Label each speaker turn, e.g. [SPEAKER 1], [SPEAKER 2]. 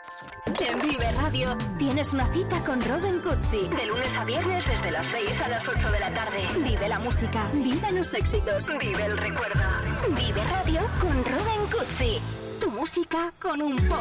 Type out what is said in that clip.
[SPEAKER 1] En Vive Radio tienes una cita con Robin Cutsi. De lunes a viernes desde las 6 a las 8 de la tarde. Vive la música, vive los éxitos, vive el recuerdo. Vive Radio con Robin Cutsi. Tu música con un poco